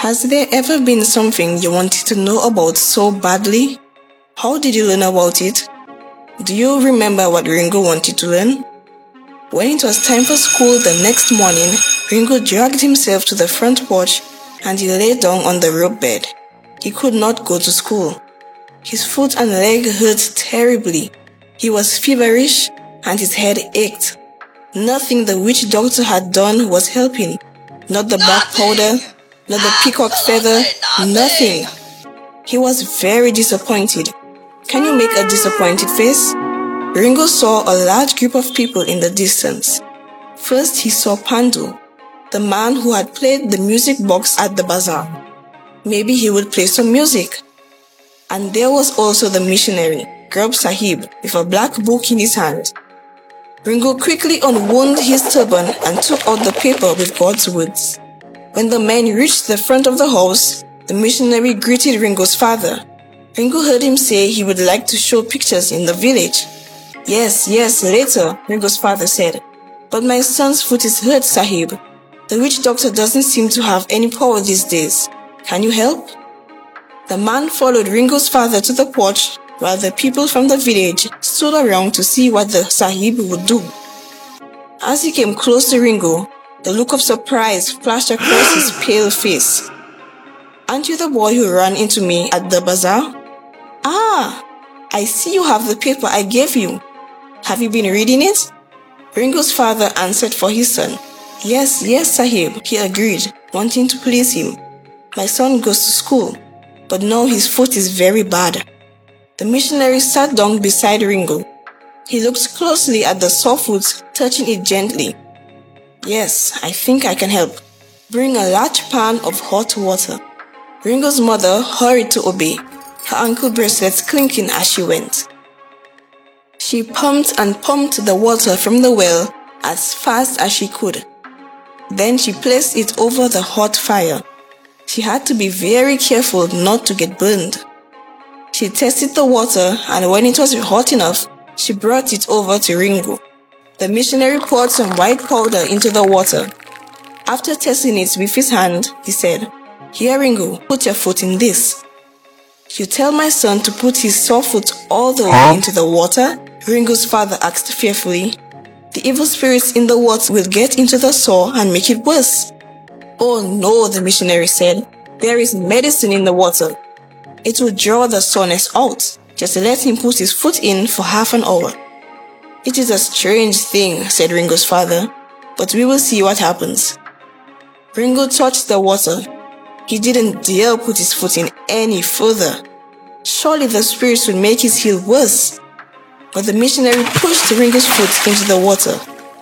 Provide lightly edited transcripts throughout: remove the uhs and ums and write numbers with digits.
Has there ever been something you wanted to know about so badly? How did you learn about it? Do you remember what Ringo wanted to learn? When it was time for school the next morning, Ringo dragged himself to the front porch and he lay down on the rope bed. He could not go to school. His foot and leg hurt terribly. He was feverish and his head ached. Nothing the witch doctor had done was helping. Not the black powder, not the peacock feather, nothing. He was very disappointed. Can you make a disappointed face? Ringo saw a large group of people in the distance. First he saw Pandu, the man who had played the music box at the bazaar. Maybe he would play some music. And there was also the missionary, Grub Sahib, with a black book in his hand. Ringo quickly unwound his turban and took out the paper with God's words. When the men reached the front of the house, the missionary greeted Ringo's father. Ringo heard him say he would like to show pictures in the village. Yes, later, Ringo's father said. But my son's foot is hurt, Sahib. The witch doctor doesn't seem to have any power these days. Can you help? The man followed Ringo's father to the porch while the people from the village stood around to see what the Sahib would do. As he came close to Ringo, the look of surprise flashed across his pale face. Aren't you the boy who ran into me at the bazaar? Ah, I see you have the paper I gave you. Have you been reading it? Ringo's father answered for his son. Yes, Sahib, he agreed, wanting to please him. My son goes to school, but now his foot is very bad. The missionary sat down beside Ringo. He looked closely at the sore foot, touching it gently. Yes, I think I can help. Bring a large pan of hot water. Ringo's mother hurried to obey, her ankle bracelets clinking as she went. She pumped and pumped the water from the well as fast as she could. Then she placed it over the hot fire. She had to be very careful not to get burned. She tested the water, and when it was hot enough, she brought it over to Ringo. The missionary poured some white powder into the water. After testing it with his hand, he said, Here, Ringo, put your foot in this. You tell my son to put his sore foot all the way into the water? Ringo's father asked fearfully. The evil spirits in the water will get into the sore and make it worse. Oh no, the missionary said. There is medicine in the water. It will draw the soreness out. Just let him put his foot in for half an hour. It is a strange thing, said Ringo's father, but we will see what happens. Ringo touched the water. He didn't dare put his foot in any further. Surely the spirits would make his heel worse. But the missionary pushed Ringo's foot into the water.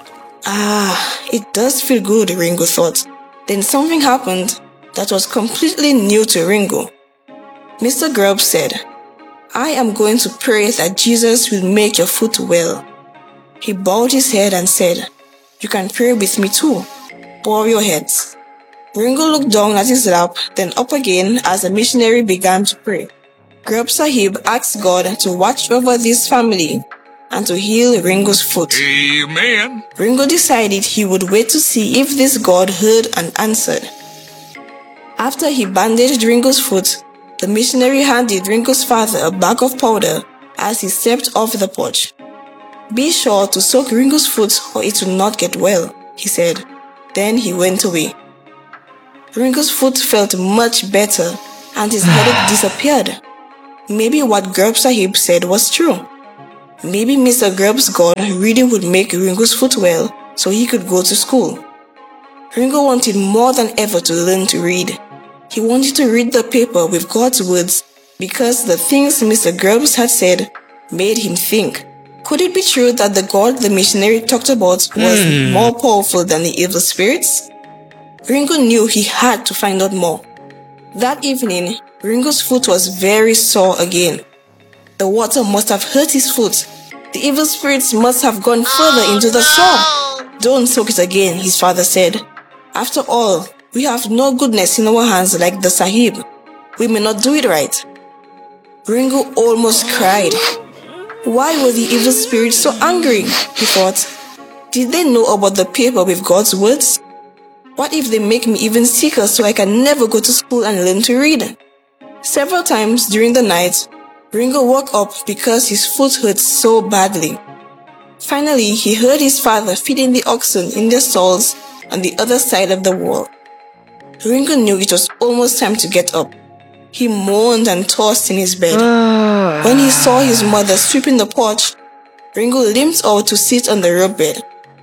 Ah, it does feel good, Ringo thought. Then something happened that was completely new to Ringo. Mr. Grubb said, I am going to pray that Jesus will make your foot well. He bowed his head and said, You can pray with me too. Bow your heads. Ringo looked down at his lap, then up again as the missionary began to pray. Grubb Sahib asked God to watch over this family and to heal Ringo's foot. Amen. Ringo decided he would wait to see if this God heard and answered. After he bandaged Ringo's foot, the missionary handed Ringo's father a bag of powder as he stepped off the porch. Be sure to soak Ringo's foot or it will not get well, he said. Then he went away. Ringo's foot felt much better and his headache disappeared. Maybe what Grubb Sahib said was true. Maybe Mr. Grubb's God really would make Ringo's foot well so he could go to school. Ringo wanted more than ever to learn to read. He wanted to read the paper with God's words because the things Mr. Grubbs had said made him think. Could it be true that the God the missionary talked about was more powerful than the evil spirits? Ringo knew he had to find out more. That evening, Ringo's foot was very sore again. The water must have hurt his foot. The evil spirits must have gone further into the sore. Don't soak it again, his father said. After all, we have no goodness in our hands like the Sahib. We may not do it right. Ringo almost cried. Why were the evil spirits so angry? He thought. Did they know about the paper with God's words? What if they make me even sicker so I can never go to school and learn to read? Several times during the night, Ringo woke up because his foot hurt so badly. Finally, he heard his father feeding the oxen in their stalls on the other side of the wall. Ringo knew it was almost time to get up. He moaned and tossed in his bed. When he saw his mother sweeping the porch, Ringo limped out to sit on the rug bed.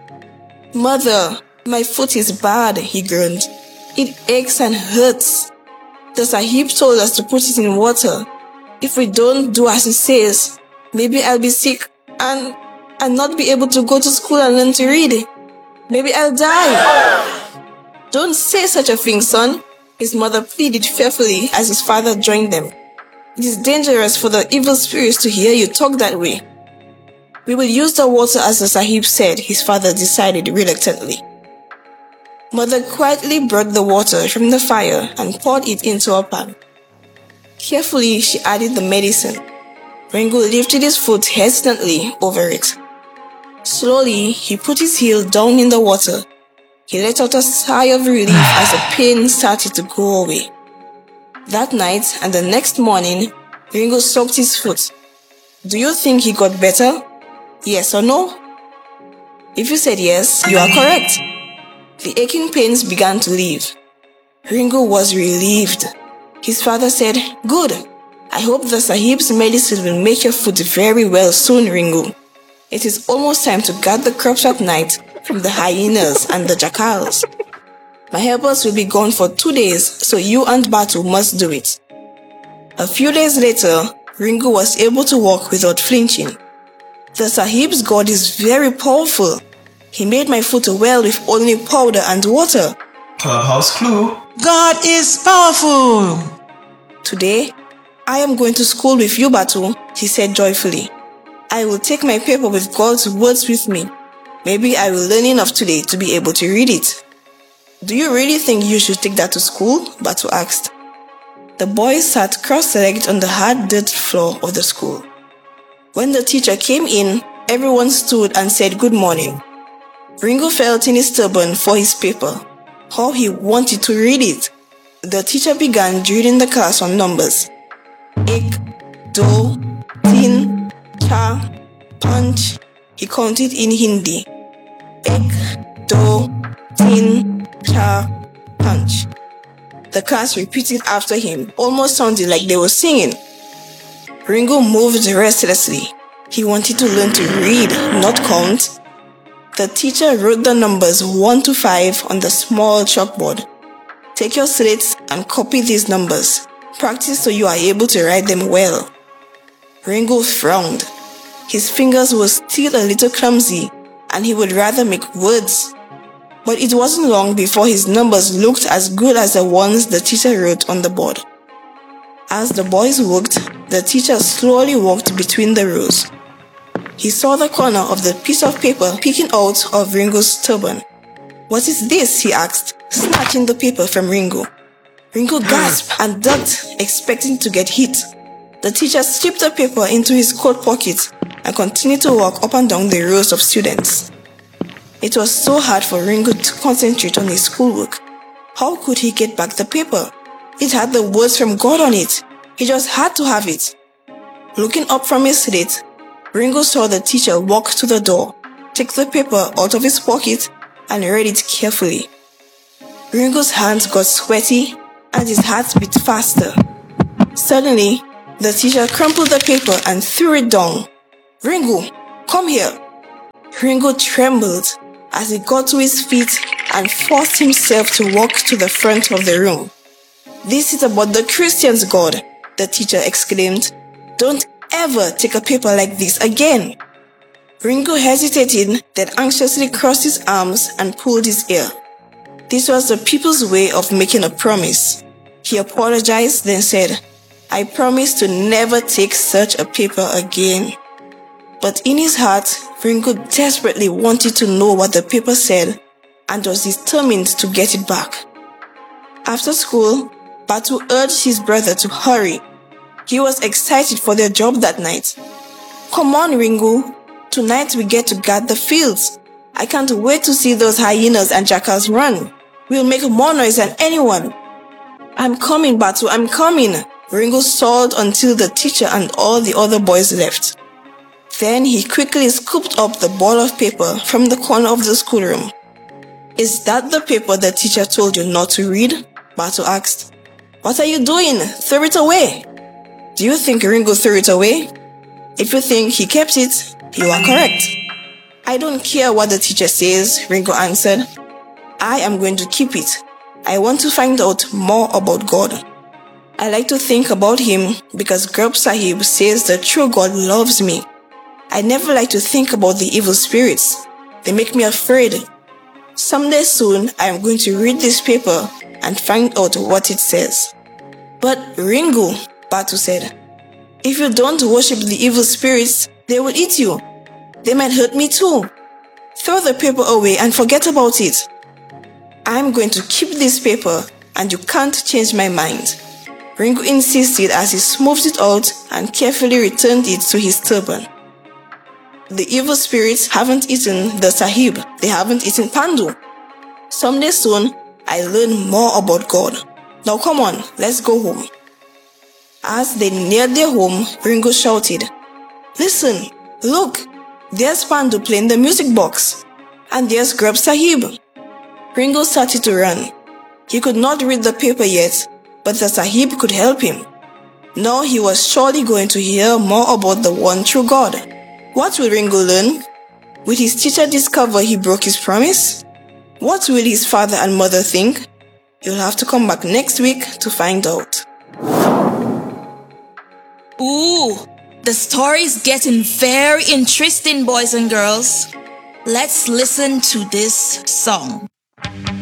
"Mother, my foot is bad," he groaned. "It aches and hurts. The Sahib told us to put it in water. If we don't do as he says, maybe I'll be sick and not be able to go to school and learn to read. Maybe I'll die." "Don't say such a thing, son," his mother pleaded fearfully as his father joined them. "It is dangerous for the evil spirits to hear you talk that way." "We will use the water as the Sahib said," his father decided reluctantly. Mother quietly brought the water from the fire and poured it into a pan. Carefully, she added the medicine. Ringo lifted his foot hesitantly over it. Slowly, he put his heel down in the water. He let out a sigh of relief as the pain started to go away. That night and the next morning, Ringo soaked his foot. Do you think he got better? Yes or no? If you said yes, you are correct. The aching pains began to leave. Ringo was relieved. His father said, "Good. I hope the Sahib's medicine will make your foot very well soon, Ringo. It is almost time to guard the crops at night from the hyenas and the jackals. My helpers will be gone for 2 days, so you and Batu must do it." A few days later, Ringo was able to walk without flinching. "The Sahib's God is very powerful. He made my foot well with only powder and water." Clubhouse clue. God is powerful. "Today, I am going to school with you, Batu," he said joyfully. "I will take my paper with God's words with me. Maybe I will learn enough today to be able to read it." "Do you really think you should take that to school?" Batu asked. The boys sat cross-legged on the hard dirt floor of the school. When the teacher came in, everyone stood and said good morning. Ringo felt in his turban for his paper. How he wanted to read it. The teacher began drilling the class on numbers. Ek, do, tin, cha, punch. He counted in Hindi. Ek, do, tin, cha, punch. The class repeated after him, almost sounding like they were singing. Ringo moved restlessly. He wanted to learn to read, not count. The teacher wrote the numbers 1 to 5 on the small chalkboard. "Take your slates and copy these numbers. Practice so you are able to write them well." Ringo frowned. His fingers were still a little clumsy, and he would rather make words. But it wasn't long before his numbers looked as good as the ones the teacher wrote on the board. As the boys worked, the teacher slowly walked between the rows. He saw the corner of the piece of paper peeking out of Ringo's turban. "What is this?" he asked, snatching the paper from Ringo. Ringo gasped and ducked, expecting to get hit. The teacher slipped the paper into his coat pocket and continued to walk up and down the rows of students. It was so hard for Ringo to concentrate on his schoolwork. How could he get back the paper? It had the words from God on it. He just had to have it. Looking up from his slate, Ringo saw the teacher walk to the door, take the paper out of his pocket, and read it carefully. Ringo's hands got sweaty and his heart beat faster. Suddenly, the teacher crumpled the paper and threw it down. "Ringo, come here." Ringo trembled as he got to his feet and forced himself to walk to the front of the room. "This is about the Christians' God," the teacher exclaimed. "Don't ever take a paper like this again." Ringo hesitated, then anxiously crossed his arms and pulled his ear. This was the people's way of making a promise. He apologized, then said, "I promise to never take such a paper again." But in his heart, Ringo desperately wanted to know what the paper said and was determined to get it back. After school, Batu urged his brother to hurry. He was excited for their job that night. "Come on, Ringo. Tonight we get to guard the fields. I can't wait to see those hyenas and jackals run. We'll make more noise than anyone. I'm coming, Batu, I'm coming. Ringo stalled until the teacher and all the other boys left. Then he quickly scooped up the ball of paper from the corner of the schoolroom. Is that the paper the teacher told you not to read? Batu asked. What are you doing? Throw it away. Do you think Ringo threw it away? If you think he kept it, you are correct. I don't care what the teacher says, Ringo answered. I am going to keep it. I want to find out more about God. I like to think about him because Granth Sahib says the true God loves me. I never like to think about the evil spirits. They make me afraid. Someday soon, I am going to read this paper and find out what it says. But Ringo, Batu said, if you don't worship the evil spirits, they will eat you. They might hurt me too. Throw the paper away and forget about it. I'm going to keep this paper and you can't change my mind. Ringo insisted as he smoothed it out and carefully returned it to his turban. The evil spirits haven't eaten the Sahib. They haven't eaten Pandu. Someday soon, I'll learn more about God. Now come on, let's go home. As they neared their home, Ringo shouted, Listen, look, there's Pandu playing the music box. And there's Granth Sahib. Ringo started to run. He could not read the paper yet, but the Sahib could help him. Now he was surely going to hear more about the one true God. What will Ringo learn? Will his teacher discover he broke his promise? What will his father and mother think? You'll have to come back next week to find out. Ooh, the story's getting very interesting, boys and girls. Let's listen to this song.